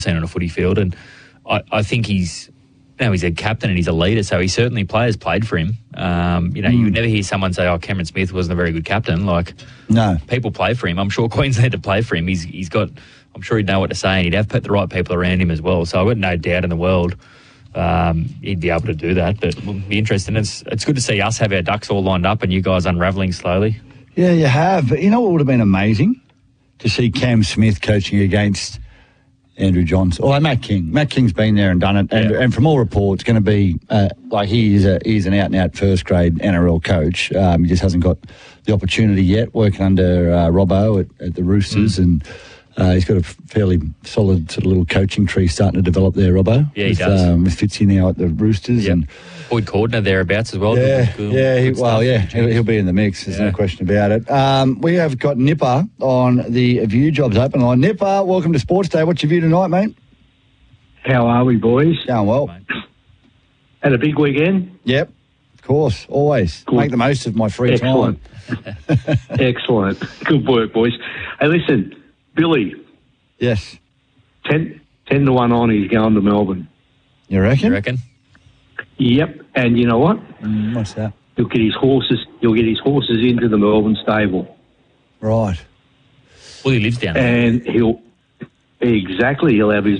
seen on a footy field, and I think he's a captain and he's a leader, so he certainly played for him. You would never hear someone say, "Oh, Cameron Smith wasn't a very good captain." Like, no, people play for him. I'm sure Queensland to play for him. He's got. I'm sure he'd know what to say, and he'd have put the right people around him as well. So I've got no doubt in the world he'd be able to do that. But it'll be interesting. It's good to see us have our ducks all lined up and you guys unravelling slowly. Yeah, you have. But you know what would have been amazing? To see Cam Smith coaching against Andrew Johns. Or Matt King. Matt King's been there and done it. And from all reports, going to be he's an out-and-out first-grade NRL coach. He just hasn't got the opportunity yet, working under Robbo at the Roosters. And he's got a fairly solid sort of little coaching tree starting to develop there, Robbo. Yeah, he does. With Fitzy now at the Roosters. Yep. And Boyd Cordner thereabouts as well. He'll be in the mix. There's no question about it. We have got Nipper on the View Jobs open line. Nipper, welcome to Sports Day. What's your view tonight, mate? How are we, boys? Going well. Had a big weekend? Yep, of course, always. Good. Make the most of my free time. Excellent. Good work, boys. Hey, listen, Billy. Yes. 10 to 1 on, he's going to Melbourne. You reckon? Yep. And you know what? What's that? He'll get his horses into the Melbourne stable. Right. Well, he lives down there. And he'll have his